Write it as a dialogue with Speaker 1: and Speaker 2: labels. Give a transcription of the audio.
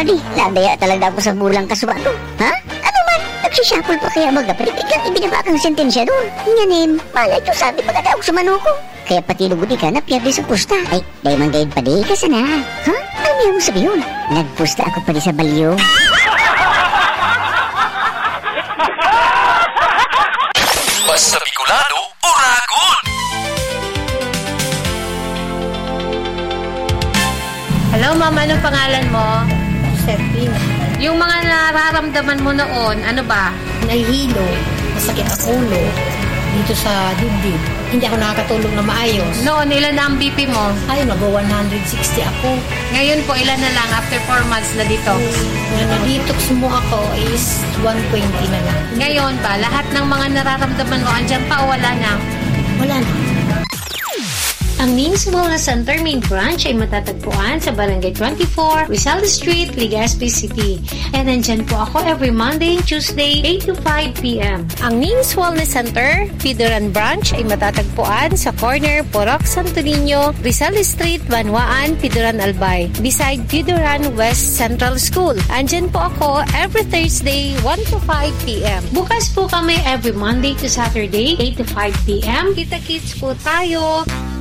Speaker 1: Madi, ladaya talaga ako sa bulang kasubado. Ha? Ano man? Nagsisapol pa kaya magapit. Biglang ibinaba kang sentensya doon. Nganim, malay ko sabi pagkadaog sa manuko. Kaya pati lugod ka na piyerde sa pusta. Ay, dahil man gayad pa di ka sana. Ha? Ano yung sabi yun? Nagpusta ako pa di sa balyo.
Speaker 2: Basta Bicolano, Uragon!
Speaker 3: Hello, ma'am. Anong pangalan mo?
Speaker 4: Serpina.
Speaker 3: Yung mga nararamdaman mo noon, ano ba?
Speaker 4: Nahihilo. Masakit ang ulo. Dito sa dibdib. Hindi ako nakakatulog na maayos.
Speaker 3: Noon, ilan na ang BP mo?
Speaker 4: Ay, nag-160 ako.
Speaker 3: Ngayon po, ilan na lang after 4 months na detox?
Speaker 4: Nga na-detox mo ako is 120 na lang.
Speaker 3: Ngayon ba, lahat ng mga nararamdaman mo, andyan pa o wala na?
Speaker 4: Wala na.
Speaker 5: Ang NINS Wellness Center Main Branch ay matatagpuan sa Barangay 24, Rizal Street, Legazpi City. And nandyan po ako every Monday and Tuesday, 8 to 5 p.m.
Speaker 6: Ang NINS Wellness Center, Pidoran Branch ay matatagpuan sa corner Porok Santo Niño, Rizal Street, Banwaan, Pidoran Albay, beside Pidoran West Central School. Andyan po ako every Thursday, 1 to 5 p.m.
Speaker 5: Bukas po kami every Monday to Saturday, 8 to 5 p.m.
Speaker 6: Kita-kits po tayo!